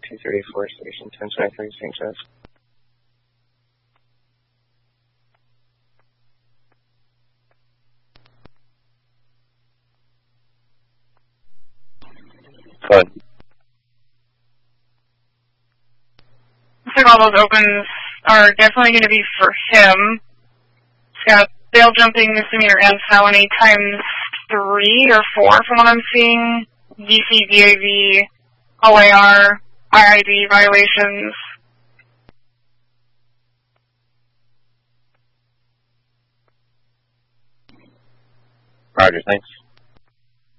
234, Station 1023, St. Joseph. Good. Looks like all those opens are definitely going to be for him. He's got bail jumping, misdemeanor, and felony times 3 or 4 from what I'm seeing. DC, DAV, OAR, IID violations. Roger, thanks.